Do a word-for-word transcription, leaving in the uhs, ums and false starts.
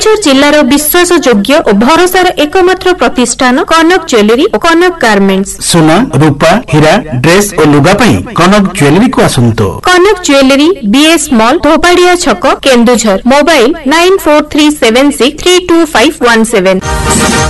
केन्दुझर जिल्लार विश्वासयोग्य और भरोसार एकमात्र प्रतिष्ठान कनक ज्वेलरी और कनक गार्मेंट्स। सोना रूपा हीरा ड्रेस और लुगा पई कनक ज्वेलरी को आसंतो। कनक ज्वेलरी बीएस मॉल धोपाड़िया छक Keonjhar. Mobile nine four three seven six three to five one seven.